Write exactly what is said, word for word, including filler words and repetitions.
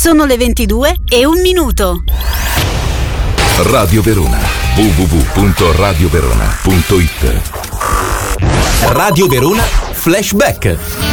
Sono le ventidue e un minuto. Radio Verona, w w w punto radio verona punto it. Radio Verona Flashback.